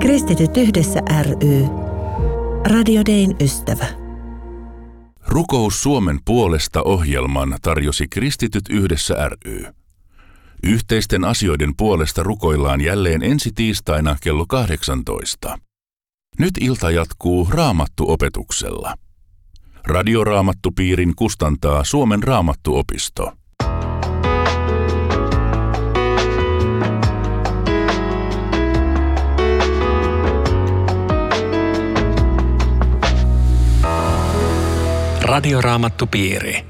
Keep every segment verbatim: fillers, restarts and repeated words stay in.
Kristityt yhdessä ry. Radio Dayn ystävä. Rukous Suomen puolesta -ohjelman tarjosi Kristityt yhdessä ry. Yhteisten asioiden puolesta rukoillaan jälleen ensi tiistaina kello kahdeksantoista. Nyt ilta jatkuu Raamattu-opetuksella. Radioraamattupiirin kustantaa Suomen Raamattuopisto. Radioraamattupiiri.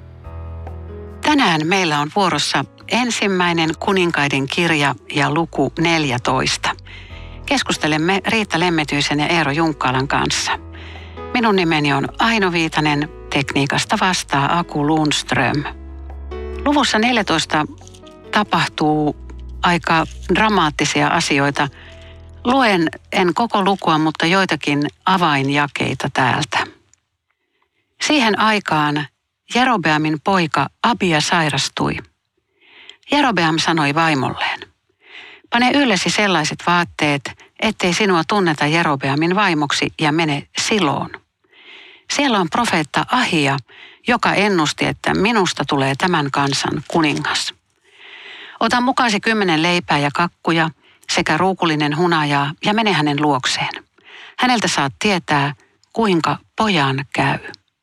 Tänään meillä on vuorossa ensimmäinen kuninkaiden kirja ja luku neljätoista. Keskustelemme Riitta Lemmetyisen ja Eero Junkkaalan kanssa. Minun nimeni on Aino Viitanen, tekniikasta vastaa Aku Lundström. Luvussa neljätoista tapahtuu aika dramaattisia asioita. Luen en koko lukua, mutta joitakin avainjakeita täältä. Siihen aikaan Jerobeamin poika Abia sairastui. Jerobeam sanoi vaimolleen: pane yllesi sellaiset vaatteet, ettei sinua tunneta Jerobeamin vaimoksi, ja mene Siloon. Siellä on profeetta Ahia, joka ennusti, että minusta tulee tämän kansan kuningas. Ota mukaasi kymmenen leipää ja kakkuja sekä ruukullinen hunajaa ja mene hänen luokseen. Häneltä saat tietää, kuinka pojan käy.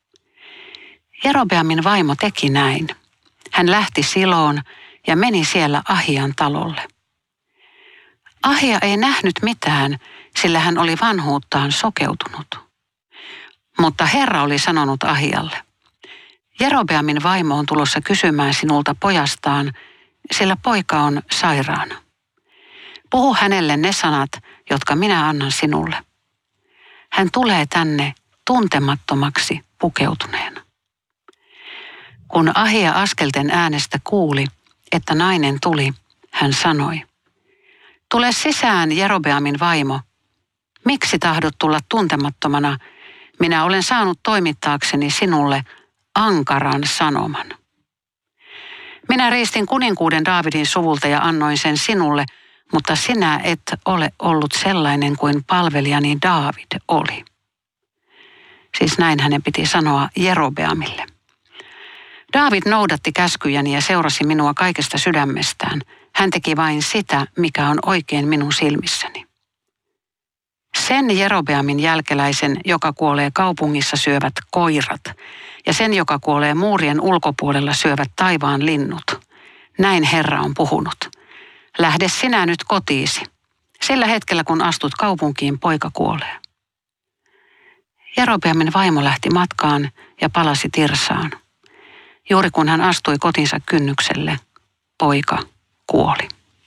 Jerobeamin vaimo teki näin. Hän lähti Siloon ja meni siellä Ahian talolle. Ahia ei nähnyt mitään, sillä hän oli vanhuuttaan sokeutunut. Mutta Herra oli sanonut Ahialle: Jerobeamin vaimo on tulossa kysymään sinulta pojastaan, sillä poika on sairaana. Puhu hänelle ne sanat, jotka minä annan sinulle. Hän tulee tänne tuntemattomaksi pukeutuneena. Kun Ahia askelten äänestä kuuli, että nainen tuli, hän sanoi: tule sisään, Jerobeamin vaimo. Miksi tahdot tulla tuntemattomana? Minä olen saanut toimittaakseni sinulle ankaran sanoman. Minä riistin kuninkuuden Daavidin suvulta ja annoin sen sinulle, mutta sinä et ole ollut sellainen kuin palvelijani Daavid oli. Siis näin hänen piti sanoa Jerobeamille. Daavid noudatti käskyjäni ja seurasi minua kaikesta sydämestään. Hän teki vain sitä, mikä on oikein minun silmissäni. Sen Jerobeamin jälkeläisen, joka kuolee kaupungissa, syövät koirat, ja sen, joka kuolee muurien ulkopuolella, syövät taivaan linnut. Näin Herra on puhunut. Lähde sinä nyt kotiisi. Sillä hetkellä, kun astut kaupunkiin, poika kuolee. Jerobeamin vaimo lähti matkaan ja palasi Tirsaan. Juuri kun hän astui kotinsa kynnykselle, poika kuoli.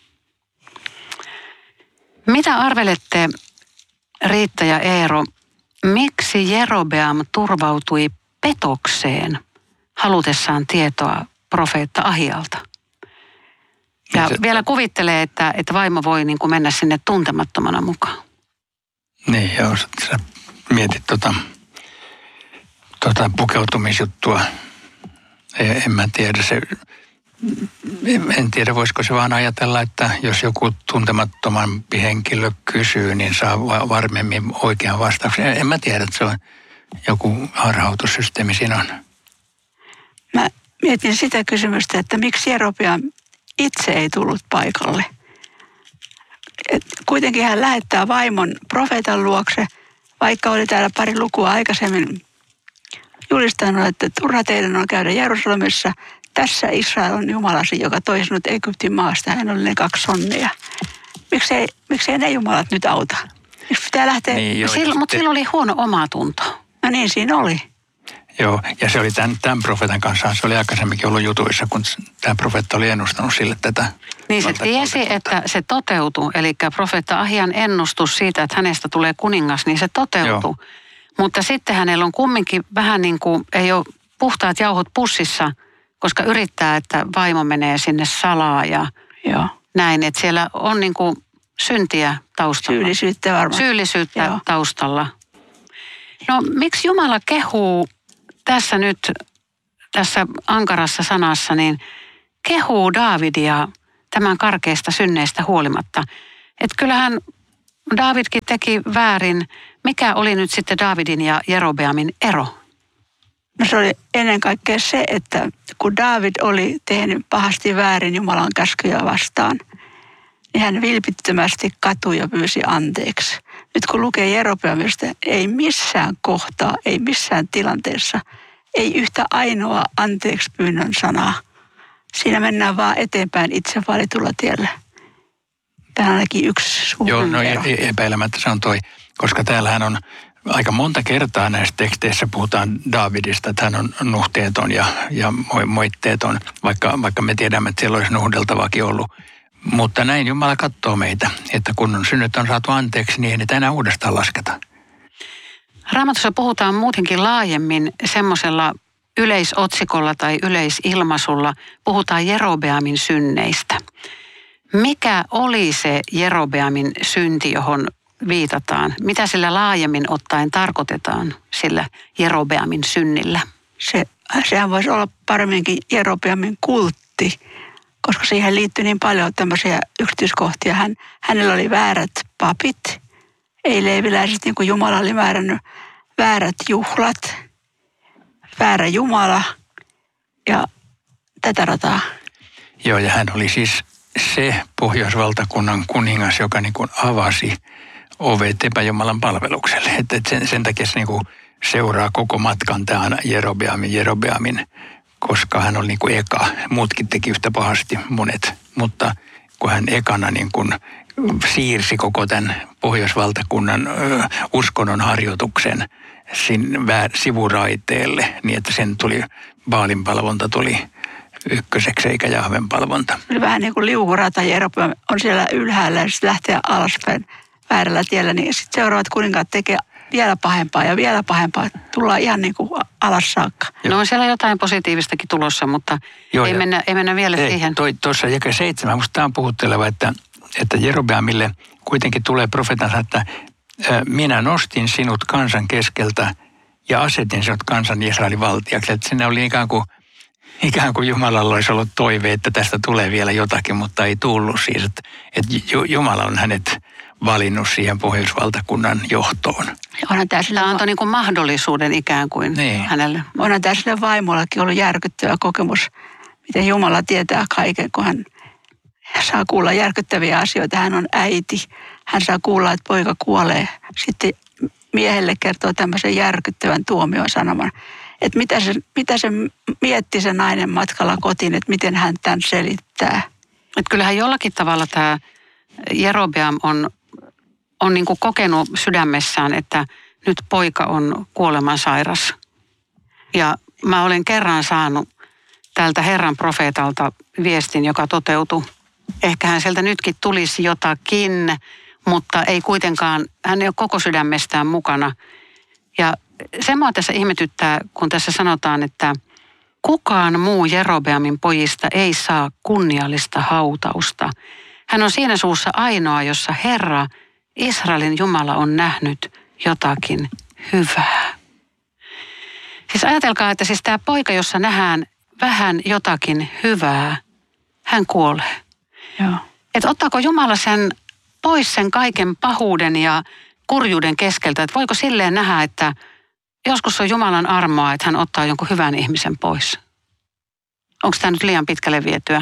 Mitä arvelette, Riitta ja Eero, miksi Jerobeam turvautui petokseen halutessaan tietoa profeetta Ahialta? Ja se, vielä kuvittelee, että, että vaimo voi niin kuin mennä sinne tuntemattomana mukaan. Niin, joo, sä mietit tota, tota pukeutumisjuttua. En mä tiedä, se, en tiedä voisiko se vaan ajatella, että jos joku tuntemattomampi henkilö kysyy, niin saa varmemmin oikean vastauksen. En mä tiedä, että se on joku harhautussysteemi siinä on. Mä mietin sitä kysymystä, että miksi Jerobeam itse ei tullut paikalle. Et kuitenkin hän lähettää vaimon profeetan luokse, vaikka oli täällä pari lukua aikaisemmin julistanut, että turha teidän on käydä Jerusalemissa. Tässä Israel on Jumalasi, joka toi sinut Egyptin maasta. Hän oli ne kaksi sonnia. Miksei, miksei ne jumalat nyt auta? Miksi pitää lähteä? Niin, Sil, mutta sillä oli huono omatunto. No niin, siinä oli. Joo, ja se oli tämän, tämän profeetan kanssa, se oli aikaisemminkin ollut jutuissa, kun tämä profeetta oli ennustanut sille tätä. Niin se tiesi, että se toteutui, eli profeetta Ahian ennustus siitä, että hänestä tulee kuningas, niin se toteutui. Joo. Mutta sitten hänellä on kumminkin vähän niin kuin, ei ole puhtaat jauhot pussissa, koska yrittää, että vaimo menee sinne salaa ja Joo. näin. Että siellä on niin kuin syntiä taustalla. Syyllisyyttä varmaan. Syyllisyyttä Joo. taustalla. No miksi Jumala kehuu tässä nyt, tässä ankarassa sanassa, niin kehuu Daavidia tämän karkeista synneistä huolimatta. Että kyllähän Daavidkin teki väärin. Mikä oli nyt sitten Daavidin ja Jerobeamin ero? No se oli ennen kaikkea se, että kun Daavid oli tehnyt pahasti väärin Jumalan käskyjä vastaan, niin hän vilpittömästi katui ja pyysi anteeksi. Nyt kun lukee Jerobeamista, ei missään kohtaa, ei missään tilanteessa, ei yhtä ainoa anteeksi pyynnön sanaa. Siinä mennään vaan eteenpäin itse valitulla tiellä. Tämä on ainakin yksi suuri Joo, no ero. epäilemättä se on toi, koska täällähän on aika monta kertaa näissä teksteissä puhutaan Daavidista, että hän on nuhteeton ja, ja moitteeton, vaikka, vaikka me tiedämme, että siellä olisi nuhdeltavaakin ollut. Mutta näin Jumala katsoo meitä, että kun on synnyt on saatu anteeksi, niin ei niitä enää uudestaan lasketa. Raamatussa puhutaan muutenkin laajemmin semmoisella yleisotsikolla tai yleisilmaisulla. Puhutaan Jerobeamin synneistä. Mikä oli se Jerobeamin synti, johon viitataan? Mitä sillä laajemmin ottaen tarkoitetaan sillä Jerobeamin synnillä? Se, sehän voisi olla paremminkin Jerobeamin kultti, koska siihen liittyy niin paljon tämmöisiä yksityiskohtia. Hän, hänellä oli väärät papit, ei leeviläiset, niin kuin Jumala oli määrännyt, väärät juhlat, väärä Jumala ja tätä rataa. Joo, ja hän oli siis se Pohjoisvaltakunnan kuningas, joka niin kuin avasi ovet epäjumalan palvelukselle. Että sen, sen takia se niin kuin seuraa koko matkan tämän Jerobeamin, Jerobeamin, koska hän oli niin kuin eka. Muutkin teki yhtä pahasti monet, mutta kun hän ekana niin kuin siirsi koko tämän Pohjoisvaltakunnan ö, uskonnon harjoituksen sinne sivuraiteelle, niin että sen tuli, Baalin palvonta tuli ykköseksi eikä Jahven palvonta. Vähän niin kuin liukurata Jerobeam on siellä ylhäällä ja sitten lähtee alaspäin väärällä tiellä, niin sitten seuraavat kuninkaat tekee vielä pahempaa ja vielä pahempaa. Tullaan ihan niin kuin alas saakka. No on siellä jotain positiivistakin tulossa, mutta Joo, ei, mennä, ei mennä vielä ei, siihen. Tuossa jae seitsemän, musta tämä on puhutteleva, että, että Jerobeamille kuitenkin tulee profeetansa, että minä nostin sinut kansan keskeltä ja asetin sinut kansan Israelin valtiaksi. Että siinä oli ikään kuin, ikään kuin Jumalalla olisi ollut toive, että tästä tulee vielä jotakin, mutta ei tullut siis. Että, että Jumala on hänet valinnut siihen Pohjoisvaltakunnan johtoon. Onhan tämä sillä antoi niin kuin mahdollisuuden ikään kuin niin hänelle. Onhan tämä sillä vaimollakin ollut järkyttävä kokemus, miten Jumala tietää kaiken, kun hän saa kuulla järkyttäviä asioita. Hän on äiti. Hän saa kuulla, että poika kuolee. Sitten miehelle kertoo tämmöisen järkyttävän tuomion sanoman. Että mitä se, mitä se mietti se nainen matkalla kotiin, että miten hän tämän selittää. Että kyllähän jollakin tavalla tämä Jerobeam on, on niin kuin kokenut sydämessään, että nyt poika on kuolemansairas. Ja mä olen kerran saanut tältä Herran profeetalta viestin, joka toteutui. Ehkähän sieltä nytkin tulisi jotakin, mutta ei kuitenkaan, hän ei ole koko sydämestään mukana. Ja se mua tässä ihmetyttää, kun tässä sanotaan, että kukaan muu Jerobeamin pojista ei saa kunniallista hautausta. Hän on siinä suussa ainoa, jossa Herra, Israelin Jumala, on nähnyt jotakin hyvää. Siis ajatelkaa, että siis tämä poika, jossa nähdään vähän jotakin hyvää, hän kuolee. Joo. Että ottaako Jumala sen pois sen kaiken pahuuden ja kurjuuden keskeltä, että voiko silleen nähdä, että joskus on Jumalan armoa, että hän ottaa jonkun hyvän ihmisen pois. Onko tämä nyt liian pitkälle vietyä?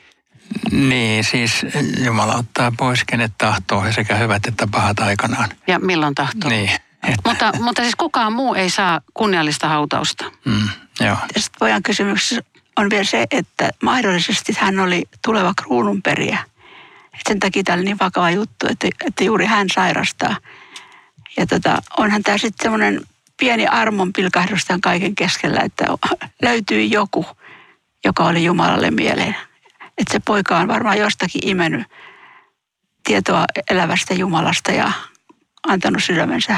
Niin, siis Jumala ottaa pois kenet tahtoo, sekä hyvät että pahat aikanaan. Ja milloin tahtoo. Niin. Että. Mutta, mutta siis kukaan muu ei saa kunniallista hautausta. Mm, joo. Ja sitten pojan kysymyksessä on vielä se, että mahdollisesti hän oli tuleva kruununperijä. Et sen takia tämä oli niin vakava juttu, että, että juuri hän sairastaa. Ja tota, onhan tämä sitten semmoinen pieni armon pilkahdus tämän kaiken keskellä, että löytyy joku, joka oli Jumalalle mieleen. Että se poika on varmaan jostakin imennyt tietoa elävästä Jumalasta ja antanut sydämensä.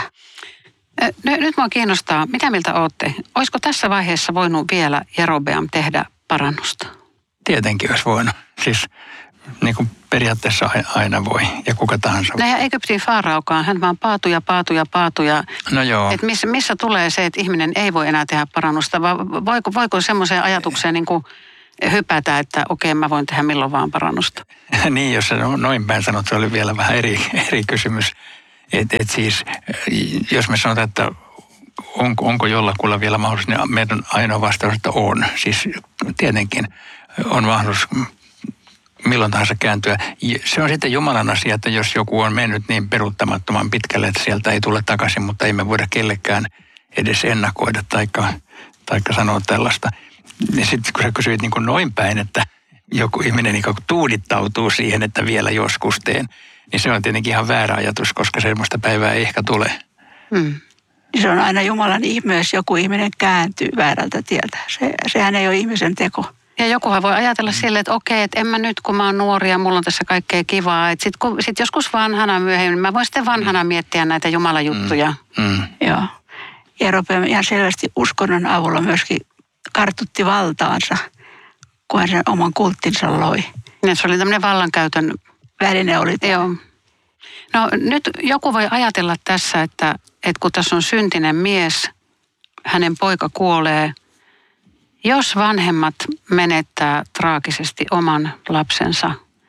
Nyt minua kiinnostaa, mitä mieltä olette? Olisiko tässä vaiheessa voinut vielä Jerobeam tehdä parannusta? Tietenkin olisi voinut. Siis niin kuin periaatteessa aina voi ja kuka tahansa. Näinhän Egyptin faaraukaan, hän vaan paatui ja paatui ja paatui. No joo. Että missä, missä tulee se, että ihminen ei voi enää tehdä parannusta, vai voiko, voiko semmoiseen ajatukseen niin kuin hypätä, että okei, mä voin tehdä milloin vaan parannusta. Niin, jos sä noin päin sanot, se oli vielä vähän eri, eri kysymys. Että et siis, jos me sanotaan, että onko, onko jollakulla vielä mahdollisuus, niin meidän ainoa vastaus, että on. Siis tietenkin on mahdollisuus milloin tahansa kääntyä. Se on sitten Jumalan asia, että jos joku on mennyt niin peruuttamattoman pitkälle, että sieltä ei tule takaisin, mutta ei me voida kellekään edes ennakoida taikka, taikka sanoa tällaista. Niin sitten kun sä kysyit niin kuin noin päin, että joku ihminen niin kuin tuudittautuu siihen, että vielä joskus teen, niin se on tietenkin ihan väärä ajatus, koska semmoista päivää ei ehkä tule. Hmm. Se on aina Jumalan ihme, jos joku ihminen kääntyy väärältä tieltä. Se, sehän ei ole ihmisen teko. Ja jokuhan voi ajatella silleen, että okei, että en mä nyt, kun mä oon nuori ja mulla on tässä kaikkea kivaa. Että sit, kun, sit joskus vanhana myöhemmin, mä voin sitten vanhana miettiä näitä Jumalan juttuja. Mm. Mm. Joo. Jerobeam ihan selvästi uskonnon avulla myöskin kartutti valtaansa, kun hän sen oman kulttinsa loi. Ja se oli tämmöinen vallankäytön väline. Oli Joo. No nyt joku voi ajatella tässä, että, että kun tässä on syntinen mies, hänen poika kuolee. Jos vanhemmat menettää traagisesti oman lapsensa,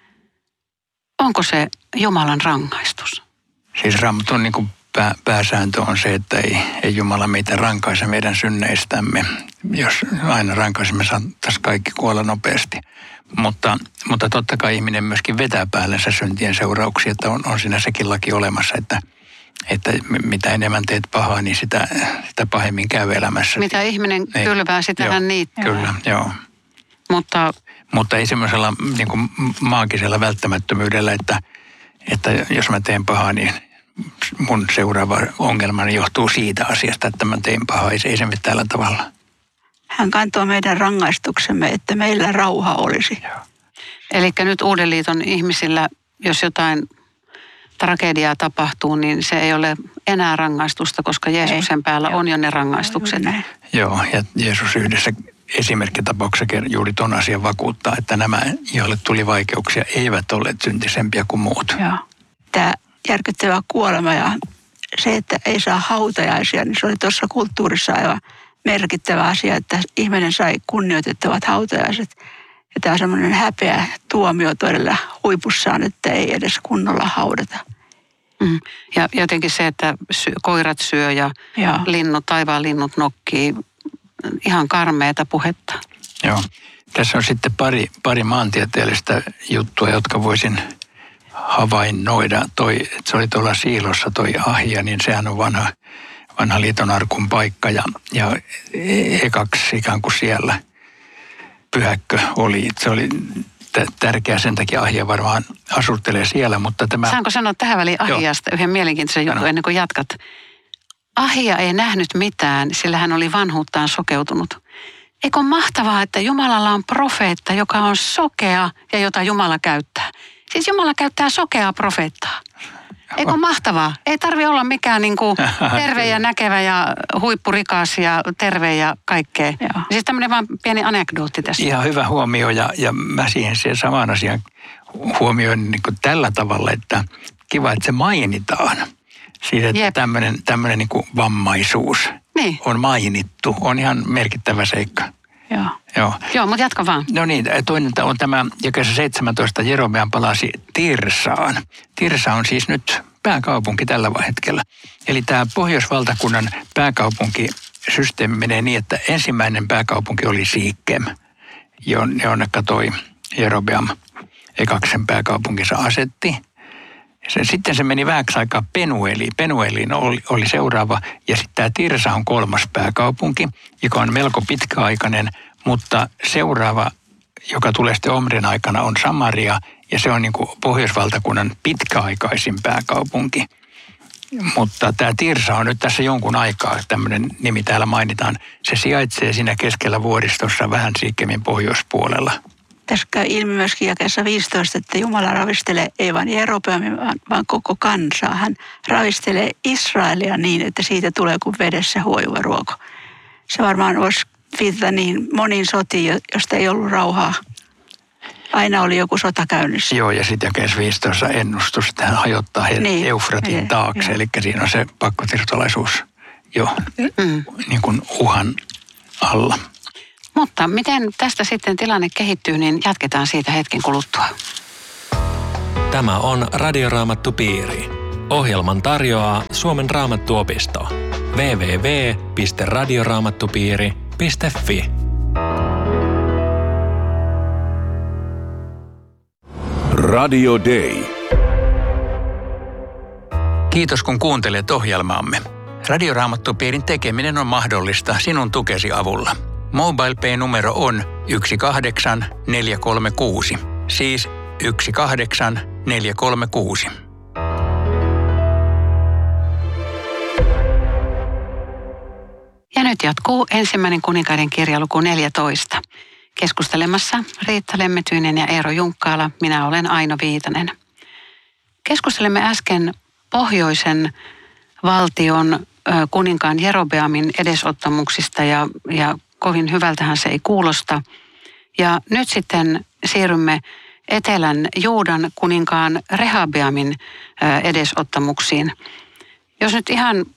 onko se Jumalan rangaistus? Siis Raamatun niin kuin pää, pääsääntö on se, että ei, ei Jumala meitä rankaise meidän synneistämme. Jos aina rankaisemme, saattaisi kaikki kuolla nopeasti. Mutta, mutta totta kai ihminen myöskin vetää päällensä syntien seurauksia, että on, on siinä sekin laki olemassa, että, että mitä enemmän teet pahaa, niin sitä, sitä pahemmin käy elämässä. Mitä ihminen niin, kylvää, sitä joo, hän niittää. Kyllä, joo. Mutta, Mutta ei semmoisella niin kuin maagisella välttämättömyydellä, että, että jos mä teen pahaa, niin mun seuraava ongelmani johtuu siitä asiasta, että mä tein pahaa. Ei se, ei se mene tällä tavalla. Hän kantoi meidän rangaistuksemme, että meillä rauha olisi. Eli nyt Uuden liiton ihmisillä, jos jotain tragediaa tapahtuu, niin se ei ole enää rangaistusta, koska Jeesuksen ei, päällä joo. on jo ne rangaistukset. Joo, ja Jeesus yhdessä esimerkkitapauksessa juuri ton asian vakuuttaa, että nämä, joille tuli vaikeuksia, eivät olleet syntisempiä kuin muut. Joo. Tämä järkyttävä kuolema ja se, että ei saa hautajaisia, niin se oli tuossa kulttuurissa aivan merkittävä asia, että ihminen sai kunnioitettavat hautajaiset. Ja tämä on semmoinen häpeä tuomio todella huipussaan, että ei edes kunnolla haudata. Mm. Ja jotenkin se, että sy- koirat syö ja Joo. linnut, taivaan linnut nokkii, ihan karmeeta puhetta. Joo. Tässä on sitten pari, pari maantieteellistä juttua, jotka voisin havainnoida. Toi, että se oli tuolla Siilossa toi Ahia, niin sehän on vanha, vanha liiton arkun paikka ja, ja ekaksi ikään kuin siellä pyhäkkö oli. Se oli t- tärkeä, sen takia Ahia varmaan asuttelee siellä, mutta tämä... Saanko sanoa tähän väliin Ahiasta Joo. yhden mielenkiintoisen jutun ennen kuin jatkat? Ahia ei nähnyt mitään, sillä hän oli vanhuuttaan sokeutunut. Eikö ole mahtavaa, että Jumalalla on profeetta, joka on sokea ja jota Jumala käyttää? Siis Jumala käyttää sokeaa profeettaa. Eikö ole mahtavaa? Ei tarvitse olla mikään niin kuin terve ja näkevä ja huippurikas ja terve ja kaikkea. Joo. Siis tämmöinen vaan pieni anekdootti tässä. Ihan hyvä huomio ja, ja mä siihen sen saman asian huomioin niin kuin tällä tavalla, että kiva, että se mainitaan. Siis että tämmöinen, tämmöinen niin kuin vammaisuus niin. on mainittu, on ihan merkittävä seikka. Joo. Joo. Joo, mutta jatka vaan. No niin, toinen on tämä jakeessa seitsemäntoista Jerobeam palasi Tirsaan. Tirsa on siis nyt pääkaupunki tällä hetkellä. Eli tämä Pohjoisvaltakunnan pääkaupunkisysteemi menee niin, että ensimmäinen pääkaupunki oli Siikem, jonne toi Jerobeam ekaksen pääkaupunkinsa asetti. Sitten se meni vähäksi aikaa Penueliin. Penueliin oli, oli seuraava ja sitten tämä Tirsa on kolmas pääkaupunki, joka on melko pitkäaikainen, mutta seuraava, joka tulee sitten Omrin aikana, on Samaria ja se on niin kuin Pohjoisvaltakunnan pitkäaikaisin pääkaupunki. Mutta tämä Tirsa on nyt tässä jonkun aikaa, tämmöinen nimi täällä mainitaan. Se sijaitsee siinä keskellä vuoristossa vähän Siikemin pohjoispuolella. Tässä käy ilmi myöskin jakeessa viisitoista, että Jumala ravistelee ei vain Jerobeamia, vaan, vaan koko kansaa. Hän ravistelee Israelia niin, että siitä tulee kuin vedessä huojuva ruoko. Se varmaan voisi viitata niin moniin sotiin, josta ei ollut rauhaa. Aina oli joku sota käynnissä. Joo, ja sitten jakeessa viisitoista ennustus, että hän hajottaa niin. Eufratin niin, taakse. Eli siinä on se pakkotirtolaisuus jo mm. niin kuin uhan alla. Mutta miten tästä sitten tilanne kehittyy, niin jatketaan siitä hetken kuluttua. Tämä on Radioraamattupiiri. Ohjelman tarjoaa Suomen Raamattuopisto. double-u double-u double-u piste radioraamattupiiri piste fi. Radio Day. Kiitos kun kuuntelet ohjelmaamme. Radioraamattupiirin tekeminen on mahdollista sinun tukesi avulla. MobilePay-numero on yksi kahdeksan neljä kolme kuusi, siis yksi kahdeksan neljä kolme kuusi. Ja nyt jatkuu ensimmäinen kuninkaiden kirja luku neljätoista. Keskustelemassa Riitta Lemmetyinen ja Eero Junkkaala. Minä olen Aino Viitanen. Keskustelemme äsken pohjoisen valtion kuninkaan Jerobeamin edesottamuksista ja, ja kovin hyvältähän se ei kuulosta. Ja nyt sitten siirrymme etelän Juudan kuninkaan Rehabeamin edesottamuksiin. Jos nyt ihan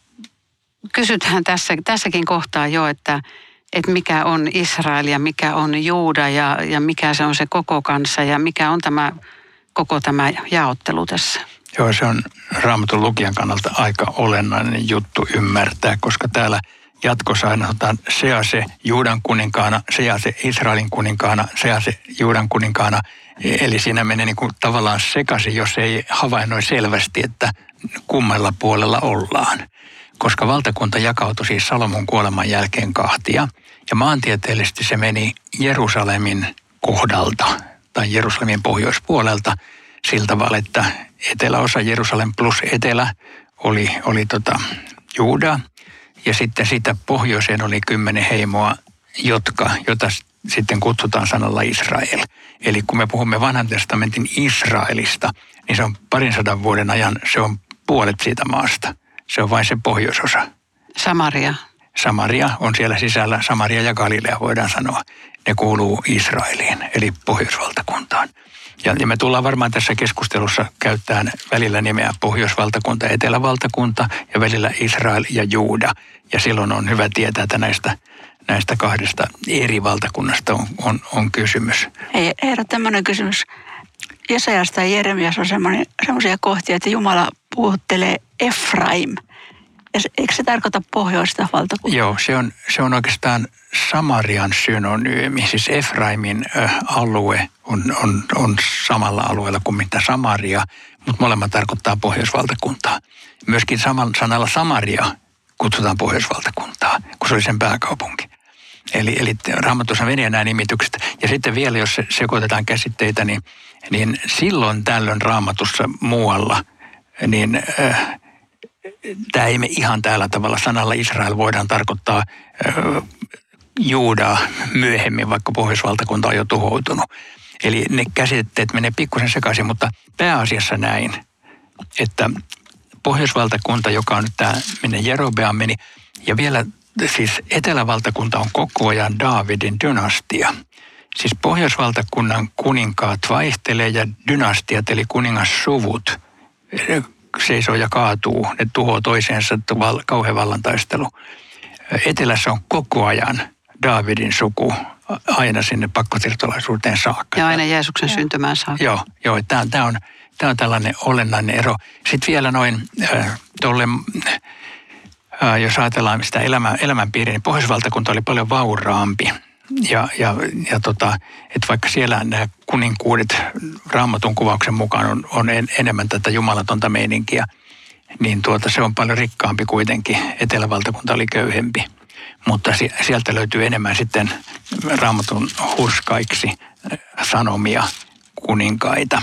kysytään tässä, tässäkin kohtaa jo, että, että mikä on Israel ja mikä on Juuda ja, ja mikä se on se koko kansa ja mikä on tämä koko tämä jaottelu tässä. Joo, se on Raamatun lukijan kannalta aika olennainen juttu ymmärtää, koska täällä jatkossa aina otetaan Sease Juudan kuninkaana, Sease Israelin kuninkaana, Sease Juudan kuninkaana. Eli siinä menee niin kuin tavallaan sekaisin, jos ei havainnoi selvästi, että kummalla puolella ollaan. Koska valtakunta jakautui siis Salomon kuoleman jälkeen kahtia. Ja maantieteellisesti se meni Jerusalemin kohdalta tai Jerusalemin pohjoispuolelta sillä tavalla, että eteläosa Jerusalem plus etelä oli, oli tota Juuda. Ja sitten sitä pohjoiseen oli kymmenen heimoa, jotka, jota sitten kutsutaan sanalla Israel. Eli kun me puhumme vanhan testamentin Israelista, niin se on parin sadan vuoden ajan, se on puolet siitä maasta. Se on vain se pohjoisosa. Samaria. Samaria on siellä sisällä. Samaria ja Galilea voidaan sanoa. Ne kuuluu Israeliin, eli pohjoisvaltakuntaan. Ja, ja me tullaan varmaan tässä keskustelussa käyttämään välillä nimeä pohjoisvaltakunta, etelävaltakunta ja välillä Israel ja Juuda. Ja silloin on hyvä tietää, että näistä, näistä kahdesta eri valtakunnasta on, on, on kysymys. Hei Eero, tämmöinen kysymys. Jesajasta ja Jeremias on semmoisia kohtia, että Jumala puhuttelee Efraim. Eikö se tarkoita pohjoista valtakuntaa? Joo, se on, se on oikeastaan Samarian synonyymi. Siis Efraimin äh, alue on, on, on samalla alueella kuin mitä Samaria, mutta molemmat tarkoittaa pohjoisvaltakuntaa. Myöskin saman sanalla Samaria kutsutaan pohjoisvaltakuntaa, kun se oli sen pääkaupunki. Eli, eli Raamatussa menee nämä nimitykset. Ja sitten vielä, jos sekoitetaan käsitteitä, niin, niin silloin tällöin Raamatussa muualla, niin äh, tämä ei me ihan tällä tavalla. Sanalla Israel voidaan tarkoittaa äh, Juudaa myöhemmin, vaikka pohjoisvaltakunta on jo tuhoutunut. Eli ne käsitteet menee pikkusen sekaisin, mutta pääasiassa näin, että pohjoisvaltakunta, joka on nyt tämä minne Jerobeam meni, ja vielä siis etelävaltakunta on koko ajan Daavidin dynastia. Siis pohjoisvaltakunnan kuninkaat vaihtelee ja dynastiat, eli kuningassuvut, seisoo ja kaatuu, ne tuhoaa toiseensa, kauhean vallantaistelu. Etelässä on koko ajan Daavidin suku aina sinne pakkosiirtolaisuuteen saakka. Ja aina Jeesuksen syntymään saakka. Joo, joo tämä on, tämä on, tämä on tällainen olennainen ero. Sitten vielä noin äh, tuolle, äh, jos ajatellaan sitä elämä, elämänpiiriä, niin pohjoisvaltakunta oli paljon vauraampi. Ja, ja, ja tota, että vaikka siellä nämä kuninkuudet Raamatun kuvauksen mukaan on, on en, enemmän tätä jumalatonta meininkiä, niin tuota, se on paljon rikkaampi kuitenkin. Etelävaltakunta oli köyhempi, mutta sieltä löytyy enemmän sitten Raamatun hurskaiksi sanomia kuninkaita.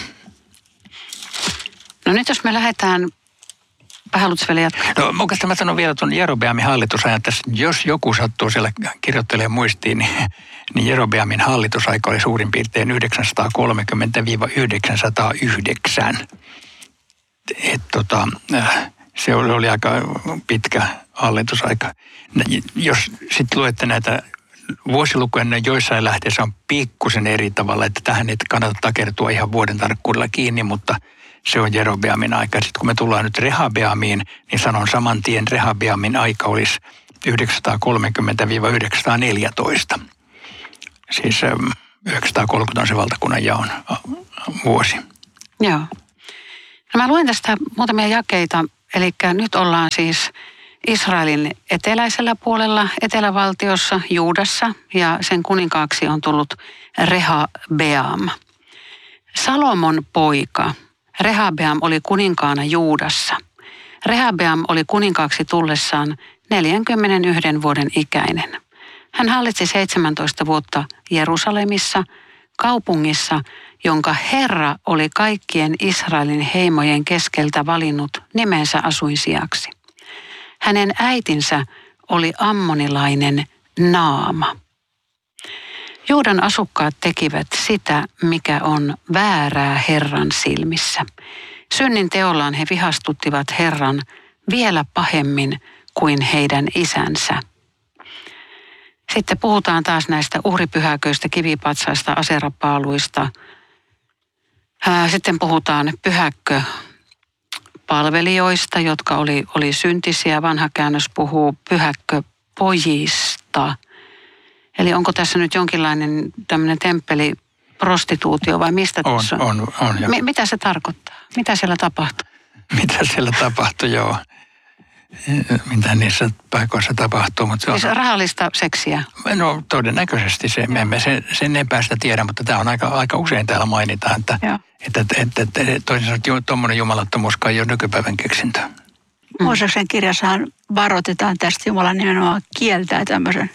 No nyt jos me lähdetään, haluatko vielä jatkaa? No oikeastaan mä sanon vielä tuon Jerobeamin hallitusajan tässä. Jos joku sattuu siellä kirjoittelemaan muistiin, niin, niin Jerobeamin hallitusaika oli suurin piirtein yhdeksänsataakolmekymmentä yhdeksänsataayhdeksän. Et tota, se oli, oli aika pitkä hallitusaika. Jos sitten luette näitä vuosilukuja, niin joissain lähteissä on pikkusen eri tavalla, että tähän ei kannata takertua ihan vuoden tarkkuudella kiinni, mutta se on Jerobeamin aika. Sitten kun me tullaan nyt Rehabeamiin, niin sanon saman tien, Rehabeamin aika olisi yhdeksänsataakolmekymmentä yhdeksänsataaneljätoista. siis yhdeksänsataakolmekymmentä on se valtakunnan jaon vuosi. Joo. No mä luen tästä muutamia jakeita, eli nyt ollaan siis Israelin eteläisellä puolella, etelävaltiossa, Juudassa, ja sen kuninkaaksi on tullut Rehabeam. Salomon poika Rehabeam oli kuninkaana Juudassa. Rehabeam oli kuninkaaksi tullessaan neljänkymmenenyhden vuoden ikäinen. Hän hallitsi seitsemäntoista vuotta Jerusalemissa, kaupungissa, jonka Herra oli kaikkien Israelin heimojen keskeltä valinnut nimensä asuinsijaksi. Hänen äitinsä oli ammonilainen Naama. Juudan asukkaat tekivät sitä, mikä on väärää Herran silmissä. Synnin teollaan he vihastuttivat Herran vielä pahemmin kuin heidän isänsä. Sitten puhutaan taas näistä uhripyhäköistä, kivipatsaista, aserapaaluista. Sitten puhutaan pyhäkköpalvelijoista, jotka oli, oli syntisiä. Vanha käännös puhuu pyhäkköpojista. Eli onko tässä nyt jonkinlainen tämmöinen temppeliprostituutio vai mistä on, tässä on? On, on. M- mitä se tarkoittaa? Mitä siellä tapahtuu? Mitä siellä tapahtuu, joo. Mitä niissä paikoissa tapahtuu. Mutta se siis on rahallista seksiä? No todennäköisesti se, me emme sen, sen epäistä tiedä, mutta tämä on aika, aika usein täällä mainitaan, että, että, että, että, että toisin sanoen tuommoinen jumalattomuuskaan ei ole nykypäivän keksintö. Mm. Mooseksen kirjassahan varoitetaan tästä, Jumala nimenomaan kieltää tämmöisen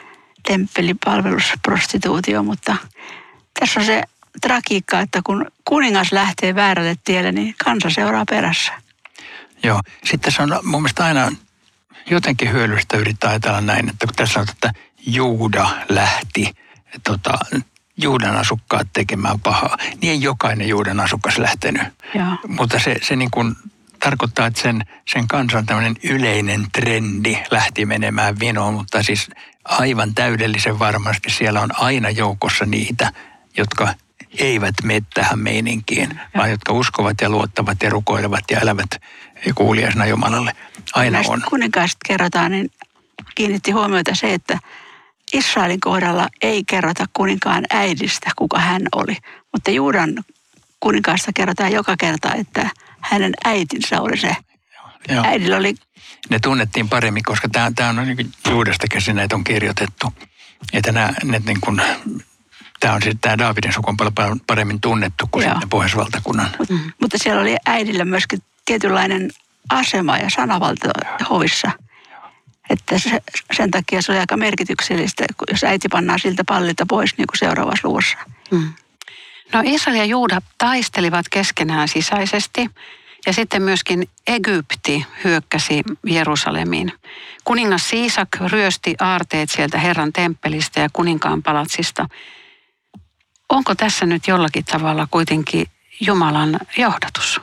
temppelipalvelusprostituutio, mutta tässä on se tragiikka, että kun kuningas lähtee väärälle tielle, niin kansa seuraa perässä. Joo. Sitten se on mun mielestä aina jotenkin hyödyllistä yrittää ajatella näin, että kun tässä sanotaan, että Juuda lähti tota, Juudan asukkaat tekemään pahaa, niin ei jokainen Juudan asukas lähtenyt. Joo. Mutta se, se niin kuin tarkoittaa, että sen, sen kansan tämmöinen yleinen trendi lähti menemään vinoon, mutta siis aivan täydellisen varmasti siellä on aina joukossa niitä, jotka eivät mene tähän meininkiin, vaan jotka uskovat ja luottavat ja rukoilevat ja elävät kuuliaisena Jumalalle. Aina näistä on. kuninkaista kerrotaan, niin kiinnitti huomiota se, että Israelin kohdalla ei kerrota kuninkaan äidistä, kuka hän oli. Mutta Juudan kuninkaasta kerrotaan joka kerta, että hänen äitinsä oli se. Joo. Äidillä oli... Ne tunnettiin paremmin, koska tämä, tämä on niin Juudasta käsin näitä on kirjoitettu. Että nämä, ne niin kuin, tämä on sitten tämä Daavidin suku on paljon paremmin tunnettu kuin Joo. sitten Pohjoisvaltakunnan. Mut, mm. Mutta siellä oli äidillä myöskin tietynlainen asema ja sanavalta hovissa. Että se, sen takia se oli aika merkityksellistä, jos äiti pannaan siltä pallilta pois niin kuin seuraavassa luvussa. Mm. No Israel ja Juuda taistelivat keskenään sisäisesti ja sitten myöskin Egypti hyökkäsi Jerusalemiin. Kuningas Siisak ryösti aarteet sieltä Herran temppelistä ja kuninkaan palatsista. Onko tässä nyt jollakin tavalla kuitenkin Jumalan johdatus?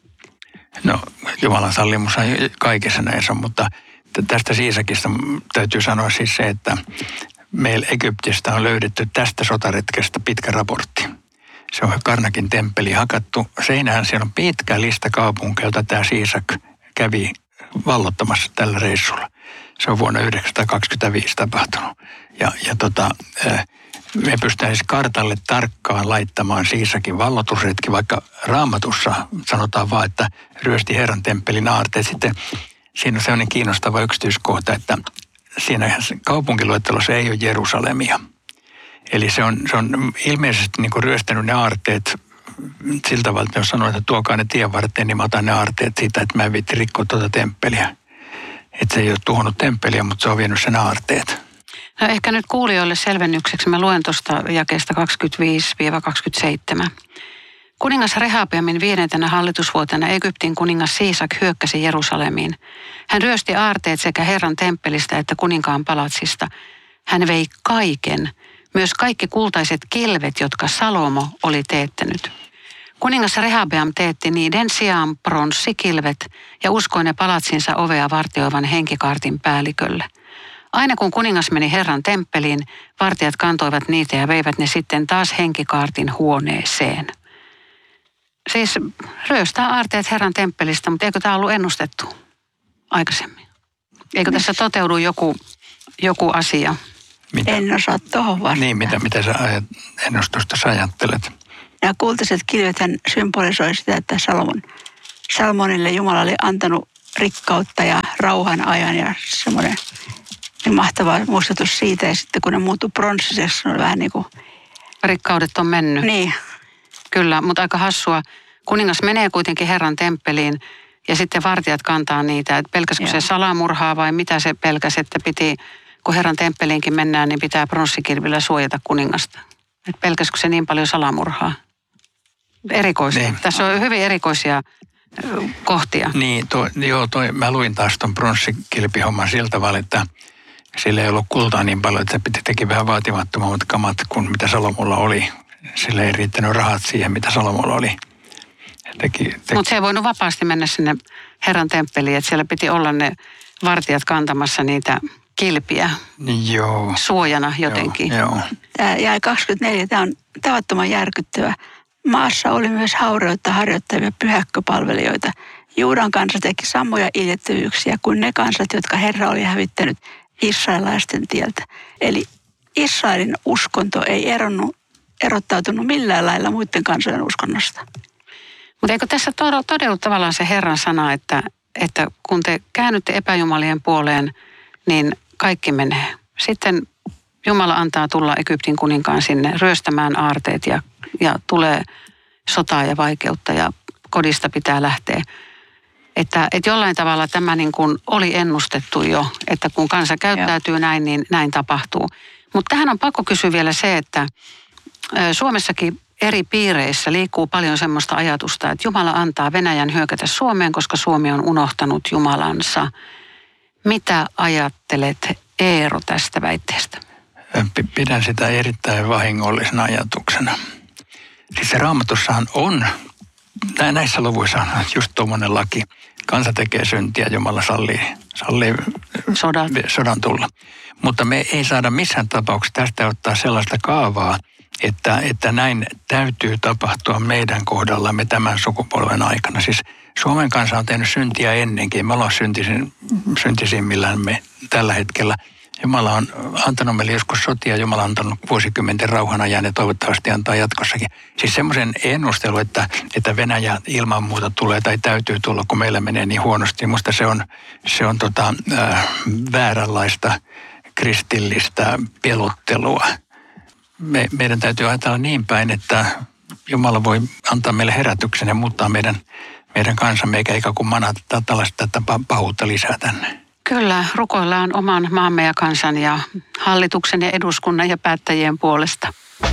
No Jumalan sallimus on kaikessa näissä, mutta tästä Siisakista täytyy sanoa siis se, että meillä Egyptistä on löydetty tästä sotaretkestä pitkä raportti. Se on Karnakin temppeli hakattu seinään. Siellä on pitkä lista kaupunkeja, jota tämä Siisak kävi vallottamassa tällä reissulla. Se on vuonna yhdeksänsataakaksikymmentäviisi tapahtunut. Ja, ja tota, me pystytään siis kartalle tarkkaan laittamaan Siisakin vallotusretki, vaikka Raamatussa sanotaan vaan, että ryösti Herran temppelin aarteet. Sitten siinä on sellainen kiinnostava yksityiskohta, että siinä kaupunkiluettelossa ei ole Jerusalemia. Eli se on, se on ilmeisesti niin kuin ryöstänyt ne aarteet sillä tavalla, että jos sanoo, että tuokaa ne tien varten, niin mä otan ne aarteet siitä, että mä en viitti rikkoa tuota temppeliä. Että se ei ole tuhonnut temppeliä, mutta se on vienyt sen aarteet. No ehkä nyt kuulijoille selvennykseksi mä luen tuosta jakeesta kaksikymmentäviisi kaksikymmentäseitsemän. Kuningas Rehabeamin viidentenä hallitusvuotena Egyptin kuningas Siisak hyökkäsi Jerusalemiin. Hän ryösti aarteet sekä Herran temppelistä että kuninkaan palatsista. Hän vei kaiken, myös kaikki kultaiset kilvet, jotka Salomo oli teettänyt. Kuningas Rehabeam teetti niiden sijaan pronssikilvet ja uskoi ne palatsinsa ovea vartioivan henkikaartin päällikölle. Aina kun kuningas meni Herran temppeliin, vartijat kantoivat niitä ja veivät ne sitten taas henkikaartin huoneeseen. Siis ryöstää aarteet Herran temppelistä, mutta eikö tämä ollut ennustettu aikaisemmin? Eikö tässä toteudu joku, joku asia? Mitä? En osaa tuohon vastata. Niin, mitä, mitä sä ajat, ennustusta sä ajattelet? Nämä kultaiset kilvethän symbolisoi sitä, että Salomon, Salmonille Jumala oli antanut rikkautta ja rauhan ajan ja semmoinen niin mahtava muistutus siitä. Ja sitten kun ne muuttui pronssiseksi, ne oli vähän niin kuin... Rikkaudet on mennyt. Niin. Kyllä, mutta aika hassua. Kuningas menee kuitenkin Herran temppeliin ja sitten vartijat kantaa niitä. Että pelkäskö se salamurhaa vai mitä se pelkäsi, että piti, kun Herran temppeliinkin mennään, niin pitää pronssikilvillä suojata kuningasta. Että pelkäskö se niin paljon salamurhaa? Erikoisia. Niin. Tässä on hyvin erikoisia kohtia. Niin, toi, joo, toi, mä luin taas ton pronssikilpihomman sillä tavalla, että sillä ei ollut kultaa niin paljon, että se piti teki vähän vaatimattomammat kamat kuin mitä Salomolla oli. Sillä ei riittänyt rahat siihen, mitä Salomolla oli. Teki... Mutta se ei voinut vapaasti mennä sinne Herran temppeliin, että siellä piti olla ne vartijat kantamassa niitä kilpiä joo. suojana jotenkin. Joo, joo. Tämä jäi kaksikymmentäneljä, tämä on tavattoman järkyttävä. Maassa oli myös haureutta harjoittavia pyhäkköpalvelijoita. Juudan kansa teki samoja iljettävyyksiä kuin ne kansat, jotka Herra oli hävittänyt israelaisten tieltä. Eli Israelin uskonto ei eronnut, erottautunut millään lailla muiden kansojen uskonnosta. Mutta eikö tässä todella tavallaan se Herran sana, että, että kun te käännytte epäjumalien puoleen, niin kaikki menee. Sitten Jumala antaa tulla Egyptin kuninkaan sinne ryöstämään aarteet ja, ja tulee sotaa ja vaikeutta ja kodista pitää lähteä. Että, että jollain tavalla tämä niin kuin oli ennustettu jo, että kun kansa käyttäytyy Joo. näin, niin näin tapahtuu. Mutta tähän on pakko kysyä vielä se, että Suomessakin eri piireissä liikkuu paljon semmoista ajatusta, että Jumala antaa Venäjän hyökätä Suomeen, koska Suomi on unohtanut Jumalansa. Mitä ajattelet, Eero, tästä väitteestä? Pidän sitä erittäin vahingollisena ajatuksena. Siis se Raamatussahan on, näissä luvuissa on just tuommoinen laki. Kansa tekee syntiä, Jumala sallii, sallii sodan. sodan tulla. Mutta me ei saada missään tapauksessa tästä ottaa sellaista kaavaa, että, että näin täytyy tapahtua meidän kohdallamme tämän sukupolven aikana. Siis Suomen kansa on tehnyt syntiä ennenkin. Me ollaan syntisin, syntisimmillään me tällä hetkellä. Jumala on antanut meille joskus sotia, Jumala on antanut vuosikymmenten rauhan ajan ja toivottavasti antaa jatkossakin. Siis semmoisen ennustelu, että, että Venäjä ilman muuta tulee tai täytyy tulla, kun meillä menee niin huonosti. Musta se on, se on tota, äh, vääränlaista kristillistä pelottelua. Me, meidän täytyy ajatella niin päin, että Jumala voi antaa meille herätyksen ja muuttaa meidän, meidän kansamme, eikä ikään kuin manata tällaista pahuutta lisää tänne. Kyllä, rukoillaan oman maamme ja kansan ja hallituksen ja eduskunnan ja päättäjien puolesta.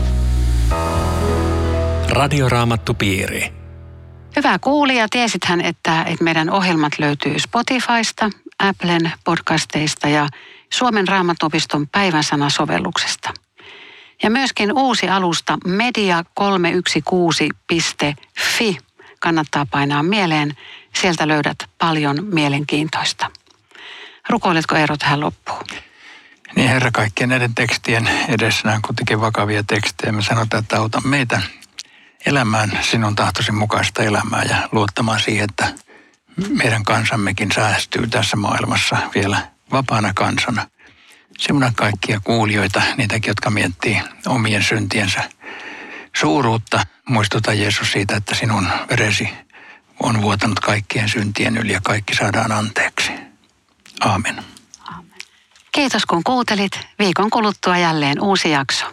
Radioraamattupiiri. Hyvä kuulija, tiesithän, että, että meidän ohjelmat löytyy Spotifysta, Applen podcasteista ja Suomen Raamattuopiston päivänsana-sovelluksesta. Ja myöskin uusi alusta media kolme yksi kuusi piste fi kannattaa painaa mieleen. Sieltä löydät paljon mielenkiintoista. Rukoiletko Eero tähän loppuun? Niin Herra, kaikkien näiden tekstien edessä, nämä on kuitenkin vakavia tekstejä. Me sanotaan, että auta meitä elämään sinun tahtosi mukaista elämää ja luottamaan siihen, että meidän kansammekin säästyy tässä maailmassa vielä vapaana kansana. Siunaa kaikkia kuulijoita, niitäkin, jotka miettii omien syntiensä suuruutta. Muistuta Jeesus siitä, että sinun veresi on vuotanut kaikkien syntien yli ja kaikki saadaan anteeksi. Aamen. Aamen. Kiitos kun kuuntelit. Viikon kuluttua jälleen uusi jakso.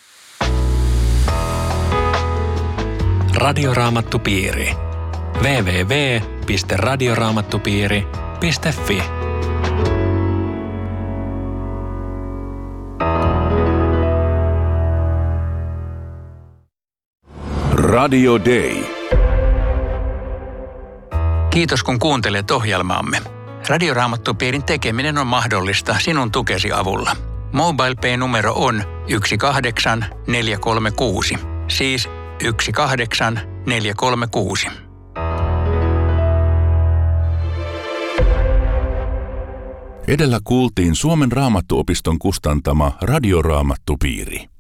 Radioraamattupiiri. double-u double-u double-u piste radioraamattupiiri piste fi Radio Day. Kiitos kun kuuntelet ohjelmaamme. Radioraamattupiirin tekeminen on mahdollista sinun tukesi avulla. MobilePay-numero on yksi kahdeksan neljä kolme kuusi, siis yksi kahdeksan neljä kolme kuusi. Edellä kuultiin Suomen Raamattuopiston kustantama Radioraamattupiiri.